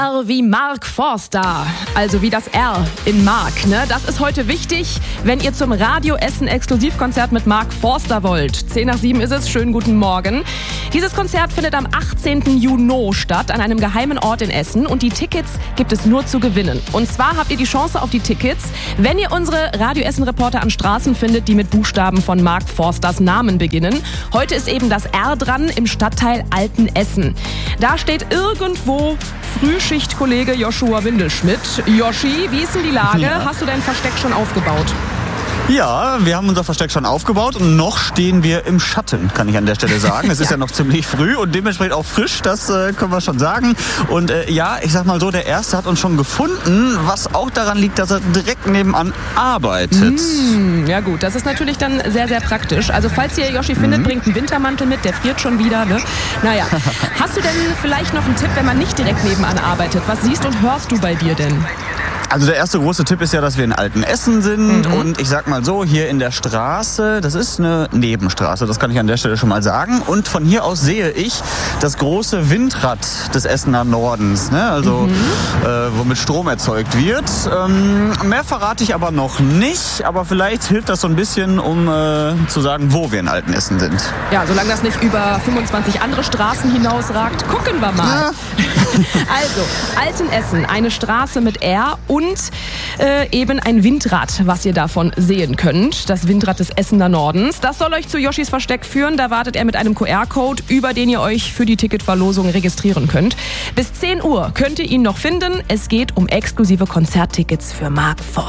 R wie Mark Forster, also wie das R in Mark, ne? Das ist heute wichtig, wenn ihr zum Radio Essen Exklusivkonzert mit Mark Forster wollt. 6:10 ist es, schönen guten Morgen. Dieses Konzert findet am 18. Juni statt, an einem geheimen Ort in Essen, und die Tickets gibt es nur zu gewinnen. Und zwar habt ihr die Chance auf die Tickets, wenn ihr unsere Radio Essen Reporter an Straßen findet, die mit Buchstaben von Mark Forsters Namen beginnen. Heute ist eben das R dran im Stadtteil Altenessen. Da steht irgendwo Frühschichtkollege Joshua Windelschmidt. Joshi, wie ist denn die Lage? Ja. Hast du dein Versteck schon aufgebaut? Ja, wir haben unser Versteck schon aufgebaut und noch stehen wir im Schatten, kann ich an der Stelle sagen. Es ist ja noch ziemlich früh und dementsprechend auch frisch, das können wir schon sagen. Und ja, ich sag mal so, der Erste hat uns schon gefunden, was auch daran liegt, dass er direkt nebenan arbeitet. Ja gut, das ist natürlich dann sehr, sehr praktisch. Also falls ihr Joshi findet, bringt einen Wintermantel mit, der friert schon wieder, ne? Naja, hast du denn vielleicht noch einen Tipp, wenn man nicht direkt nebenan arbeitet? Was siehst und hörst du bei dir denn? Also der erste große Tipp ist ja, dass wir in Altenessen sind und ich sag mal so, hier in der Straße, das ist eine Nebenstraße, das kann ich an der Stelle schon mal sagen. Und von hier aus sehe ich das große Windrad des Essener Nordens, ne? Also womit Strom erzeugt wird. Mehr verrate ich aber noch nicht, aber vielleicht hilft das so ein bisschen, um zu sagen, wo wir in Altenessen sind. Ja, solange das nicht über 25 andere Straßen hinausragt, gucken wir mal. Ja. Also, Altenessen, eine Straße mit R und eben ein Windrad, was ihr davon sehen könnt. Das Windrad des Essener Nordens. Das soll euch zu Joshis Versteck führen. Da wartet er mit einem QR-Code, über den ihr euch für die Ticketverlosung registrieren könnt. Bis 10 Uhr könnt ihr ihn noch finden. Es geht um exklusive Konzerttickets für Mark Forster.